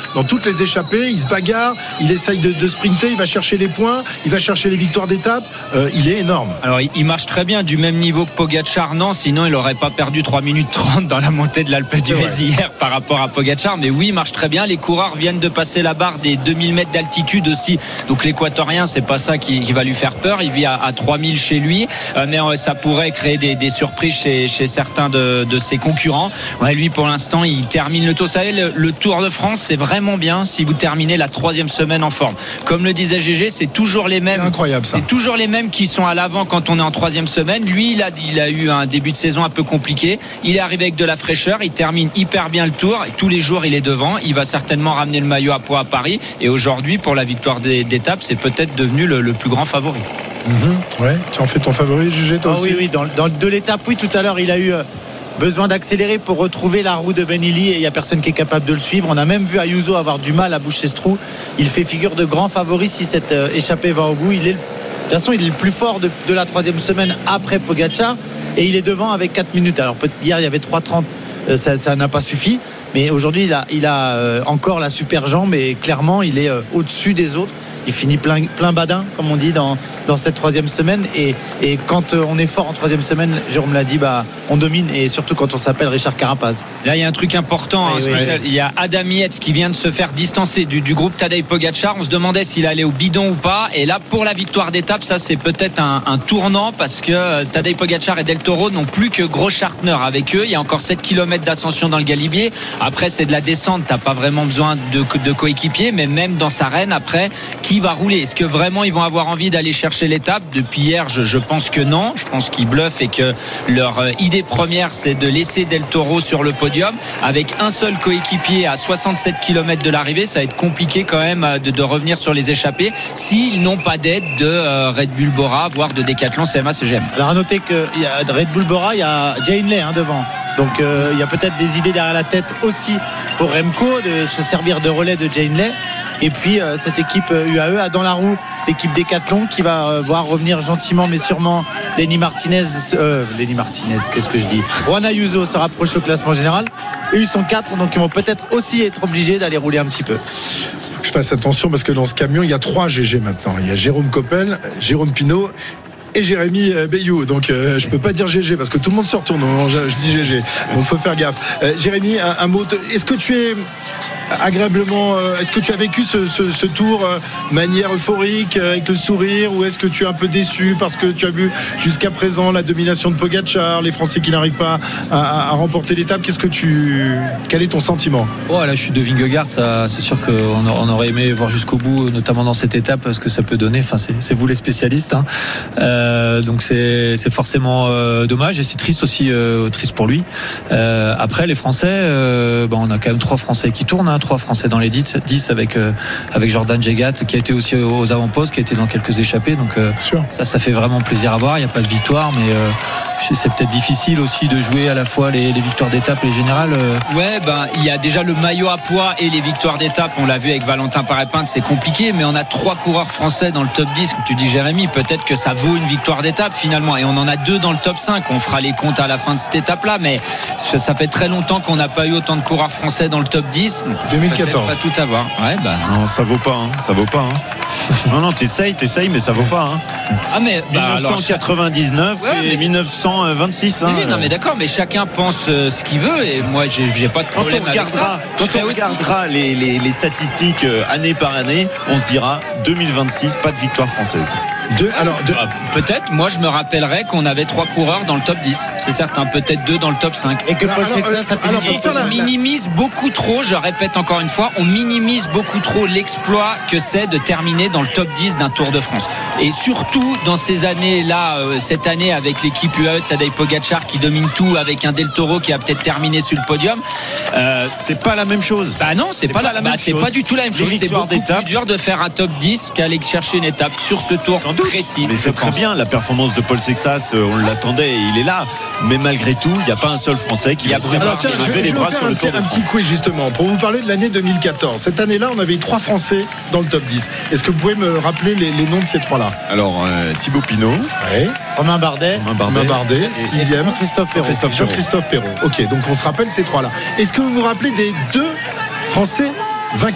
dans toutes les échappées, il se bagarre, il essaye de sprinter, il va chercher les points, il va chercher les victoires d'étape. Il est énorme. Alors il marche très bien, du même niveau que Pogačar, non, sinon il n'aurait pas perdu 3 minutes 30 dans la montée de l'Alpe d'Huez hier par rapport à Pogačar. Mais oui, il marche très bien. Les coureurs viennent de passer la barre des 2000 mètres d'altitude aussi. Donc l'équatorien, c'est pas ça qui va lui faire peur. Il vit à 3000 chez lui. Mais ça pourrait créer des surprises chez certains de ses concurrents. Ouais, lui, pour l'instant, il termine le Tour. Vous savez, le Tour de France, c'est vraiment bien si vous terminez la 3e semaine en forme. Comme le disait GG, c'est toujours les mêmes. C'est incroyable, ça. C'est toujours les mêmes qui sont à l'avant quand on est en 3e semaine. Lui, il a eu un début de saison un peu compliqué. Il est arrivé avec de la fraîcheur. Il termine hyper bien le Tour. Et tous les jours, il est devant. Il va certainement ramener le maillot à poids à Paris. Et aujourd'hui, pour la victoire d'étape, c'est peut-être devenu le plus grand favori. Ouais, tu en fais ton favori, GG, toi aussi? Oui, de l'étape, oui, tout à l'heure, il a eu besoin d'accélérer pour retrouver la roue de Ben Illy et il n'y a personne qui est capable de le suivre. On a même vu Ayuso avoir du mal à boucher ce trou. Il fait figure de grand favori si cette échappée va au bout. De toute façon, il est le plus fort de la 3e semaine après Pogačar et il est devant avec 4 minutes. Alors hier, il y avait 3:30, ça n'a pas suffi. Mais aujourd'hui, il a encore la super jambe et clairement, il est au-dessus des autres. Il finit plein badin, comme on dit, dans cette 3e semaine. Et quand on est fort en 3e semaine, Jérôme l'a dit, on domine. Et surtout quand on s'appelle Richard Carapaz. Là, il y a un truc important. Il y a Adam Yates qui vient de se faire distancer du groupe Tadej Pogačar. On se demandait s'il allait au bidon ou pas. Et là, pour la victoire d'étape, ça, c'est peut-être un tournant parce que Tadej Pogačar et Del Toro n'ont plus que Großschartner avec eux. Il y a encore 7 km d'ascension dans le Galibier. Après, c'est de la descente. T'as pas vraiment besoin de coéquipiers. Mais même dans sa reine, après, qui va rouler? Est-ce que vraiment ils vont avoir envie d'aller chercher l'étape? Depuis hier, je pense que non. Je pense qu'ils bluffent et que leur idée première, c'est de laisser Del Toro sur le podium. Avec un seul coéquipier à 67 km de l'arrivée, ça va être compliqué quand même de revenir sur les échappées s'ils n'ont pas d'aide de Red Bull Bora, voire de Decathlon CMA CGM. Alors à noter qu'il y a de Red Bull Bora, il y a Jay Hindley devant. Donc il y a peut-être des idées derrière la tête aussi pour Remco de se servir de relais de Jay Hindley. Et puis cette équipe UAE a dans la roue l'équipe Decathlon qui va voir revenir gentiment mais sûrement Lenny Martinez, qu'est-ce que je dis, Juan Ayuso se rapproche au classement général et ils sont 4, donc ils vont peut-être aussi être obligés d'aller rouler un petit peu. Faut que je fasse attention parce que dans ce camion il y a 3 GG maintenant. Il y a Jérôme Coppel, Jérôme Pinault et Jérémy Bayou. Donc je peux pas dire GG parce que tout le monde se retourne. Je dis GG. Donc faut faire gaffe. Jérémy, un mot. Est-ce que tu es agréablement, est-ce que tu as vécu ce tour manière euphorique avec le sourire, ou est-ce que tu es un peu déçu parce que tu as vu jusqu'à présent la domination de Pogačar, les Français qui n'arrivent pas à remporter l'étape? Quel est ton sentiment? Là je suis de Vingegaard, ça, c'est sûr qu'on aurait aimé voir jusqu'au bout, notamment dans cette étape, ce que ça peut donner. Enfin, c'est vous les spécialistes, donc c'est forcément dommage et c'est triste aussi, triste pour lui. Après les Français, on a quand même 3 Français qui tournent, 3 Français dans les 10 avec Jordan Jegat qui a été aussi aux avant-postes, qui a été dans quelques échappées, donc ça fait vraiment plaisir à voir. Il n'y a pas de victoire, mais c'est peut-être difficile aussi de jouer à la fois les victoires d'étape et les générales. Il y a déjà le maillot à poids et les victoires d'étape, on l'a vu avec Valentin Paré-Pinte, c'est compliqué, mais on a 3 coureurs français dans le top 10, comme tu dis Jérémy, peut-être que ça vaut une victoire d'étape finalement, et on en a 2 dans le top 5, on fera les comptes à la fin de cette étape là, mais ça fait très longtemps qu'on n'a pas eu autant de coureurs français dans le top 10. 2014. Pas tout avoir. Non, ça vaut pas. Non, t'essayes, mais ça vaut pas. 1999 et 1926. Oui, non, mais d'accord, mais chacun pense ce qu'il veut, et moi, j'ai pas de problème avec ça. Quand on regardera les statistiques année par année, on se dira 2026, pas de victoire française. Peut-être, moi je me rappellerai qu'on avait 3 coureurs dans le top 10, c'est certain, peut-être 2 dans le top 5. Et que Paul Sexas, ça fait on minimise beaucoup trop, je répète encore une fois, on minimise beaucoup trop l'exploit que c'est de terminer dans le top 10 d'un Tour de France. Et surtout dans ces années-là, cette année avec l'équipe UAE, Tadej Pogačar qui domine tout, avec un Del Toro qui a peut-être terminé sur le podium. C'est pas la même chose. Non, c'est pas du tout la même chose. C'est beaucoup plus dur de faire un top 10 qu'aller chercher une étape sur ce tour précis. Mais c'est très bien, la performance de Paul Sexas, on l'attendait et il est là. Mais malgré tout, il n'y a pas un seul Français qui va pouvoir lever les bras sur le Tour de France. Un petit quiz justement pour vous parler de l'année 2014. Cette année-là, on avait 3 Français dans le top 10. Est-ce que vous pouvez me rappeler les noms de ces 3-là? Alors Thibaut Pinot, Romain Bardet, 6e, Jean-Christophe Perrault. Ok, donc on se rappelle ces 3-là. Est-ce que vous vous rappelez des 2 Français vainqueurs?